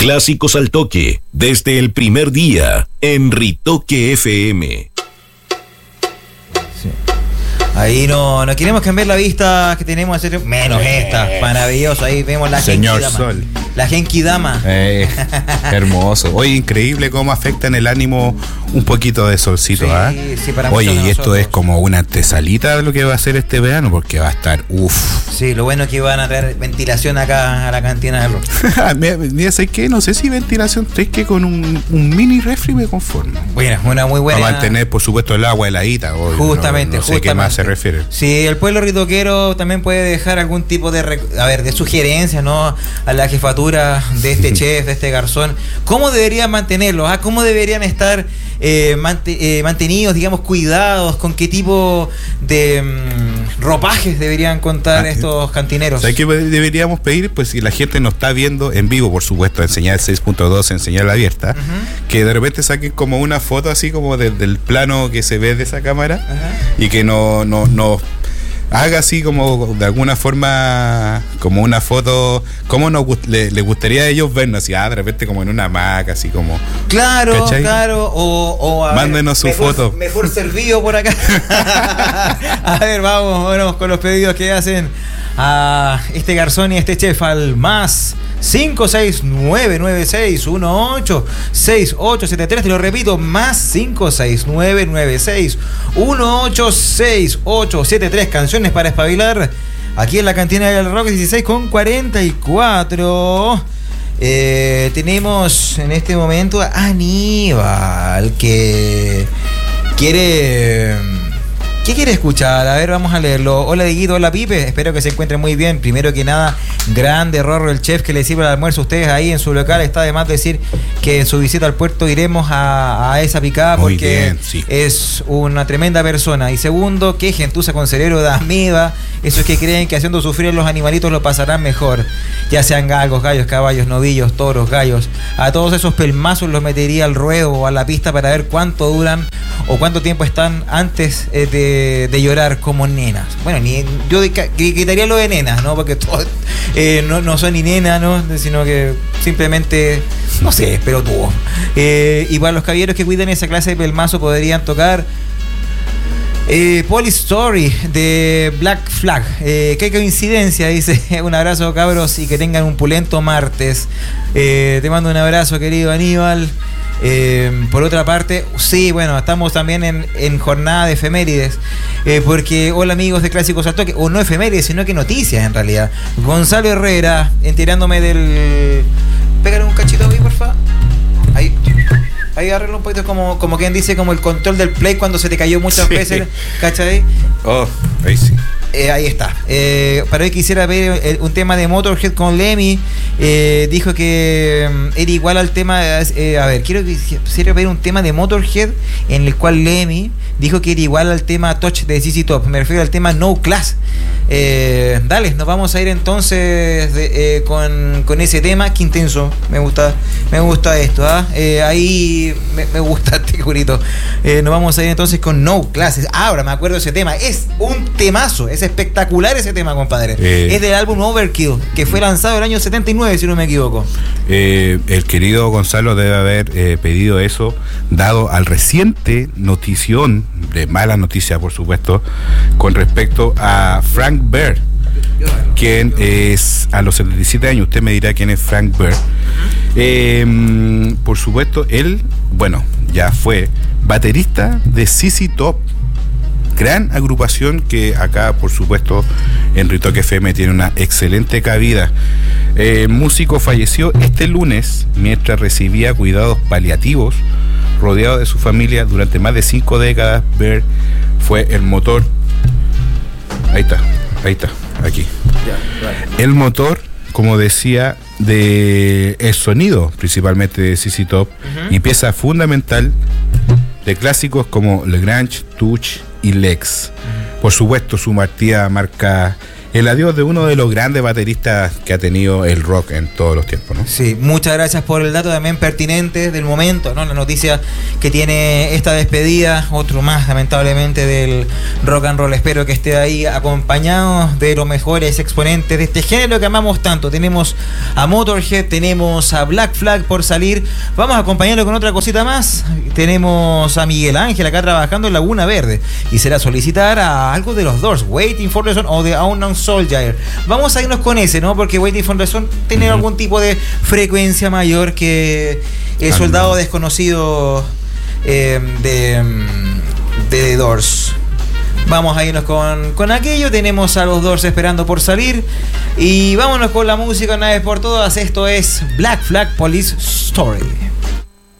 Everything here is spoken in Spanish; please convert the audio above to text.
Clásicos al toque, desde el primer día, en Ritoque FM. Sí. Ahí no queremos cambiar la vista que tenemos, menos esta, maravilloso. Ahí vemos la Señor Genki Sol. Dama. La Genki Dama. Hermoso. Oye, increíble cómo afecta en el ánimo un poquito de solcito. Sí, para Oye, muchos de y esto nosotros. es como una antesalita de lo que va a ser este verano, porque va a estar Sí, lo bueno es que van a traer ventilación acá a la cantina del rock. Mira, ¿sabes qué? No sé si ventilación, es que con un mini refri me conformo. Bueno, una muy buena. Para mantener, por supuesto, el agua heladita. Justamente, no sé qué más se refiere. Sí, el pueblo ritoquero también puede dejar algún tipo de sugerencias, ¿no? A la jefatura de este chef, de este garzón. ¿Cómo deberían mantenerlos? ¿Cómo deberían estar mantenidos, digamos, cuidados? ¿Con qué tipo de ropajes deberían contar estos cantineros? ¿Sabes qué deberíamos pedir? Pues si la gente nos está viendo en vivo, por supuesto, en señal 6.2, en señal abierta, que de repente saquen como una foto así como del plano que se ve de esa cámara y que no haga así como de alguna forma como una foto, como le gustaría a ellos vernos así, de repente como en una hamaca, así como claro, ¿cachai? Claro, o mándenos su foto mejor servido por acá. A ver, vamos con los pedidos que hacen a este garzón y este chef al más 56996186873, te lo repito, más 56996186873, canciones para espabilar aquí en la cantina del rock. 16:44. Tenemos en este momento a Aníbal que quiere... ¿Qué quiere escuchar? A ver, vamos a leerlo. Hola Dieguito, hola Pipe, espero que se encuentren muy bien. Primero que nada, grande Rorro, el chef que le sirve el almuerzo a ustedes ahí en su local. Está de más decir que en su visita al puerto iremos a esa picada porque bien, sí. Es una tremenda persona. Y segundo, que gentuza con cerebro de ameba, esos que creen que haciendo sufrir a los animalitos lo pasarán mejor. Ya sean galgos, gallos, caballos, novillos, toros, gallos. A todos esos pelmazos los metería al ruedo o a la pista para ver cuánto duran o cuánto tiempo están antes de llorar como nenas. Bueno, yo quitaría lo de nenas, ¿no? Porque todos no son ni nenas, ¿no? Sino que simplemente, no sé, pero tuvo. Y para los caballeros que cuiden esa clase de pelmazo podrían tocar Police Story de Black Flag. Qué coincidencia, dice. Un abrazo, cabros, y que tengan un pulento martes. Te mando un abrazo, querido Aníbal. Por otra parte, sí, bueno, estamos también en jornada de efemérides, porque hola amigos de Clásicos al Toque, o no efemérides, sino que noticias en realidad. Gonzalo Herrera, enterándome del... Pégale un cachito ahí, porfa. Ahí arregla un poquito como quien dice, como el control del play cuando se te cayó muchas veces, ¿cachai? Oh, ahí sí. Ahí está. Para hoy quisiera ver un tema de Motorhead con Lemmy. Dijo que era igual al tema. Quisiera ver un tema de Motorhead en el cual Lemmy dijo que era igual al tema Touch de ZZ Top. Me refiero al tema No Class. Dale, nos vamos a ir entonces con ese tema. Qué intenso. Me gusta esto. Ahí me gusta este curito. Nos vamos a ir entonces con No Class. Ahora me acuerdo de ese tema. Es un temazo. Es espectacular ese tema, compadre. Es del álbum Overkill, que fue lanzado el año 79, si no me equivoco. El querido Gonzalo debe haber pedido eso, dado al reciente notición, de mala noticia por supuesto, con respecto a Frank Beard, quien es a los 77 años. Usted me dirá quién es Frank Beard. Por supuesto, él, bueno, ya fue baterista de ZZ Top, gran agrupación que acá, por supuesto, en Ritoque FM tiene una excelente cabida. El músico falleció este lunes mientras recibía cuidados paliativos, rodeado de su familia durante más de 5 décadas. Beard fue el motor. Ahí está, aquí. El motor, como decía, de el sonido, principalmente de ZZ Top, y pieza fundamental de clásicos como Le Grange, Touch y Lex. Por supuesto, su partida marca el adiós de uno de los grandes bateristas que ha tenido el rock en todos los tiempos, ¿no? Sí, muchas gracias por el dato también pertinente del momento, ¿no? La noticia que tiene esta despedida, otro más lamentablemente del rock and roll. Espero que esté ahí acompañado de los mejores exponentes de este género que amamos tanto. Tenemos a Motorhead, tenemos a Black Flag por salir. Vamos a acompañarlo con otra cosita más. Tenemos a Miguel Ángel acá trabajando en Laguna Verde y será solicitar a algo de los Doors, Waiting for the Sun o The Unknown Soldier. Vamos a irnos con ese, ¿no? Porque Waiting for the Sun tiene algún tipo de frecuencia mayor que el soldado desconocido de The Doors. Vamos a irnos con aquello. Tenemos a los Doors esperando por salir. Y vámonos con la música una vez por todas. Esto es Black Flag Police Story.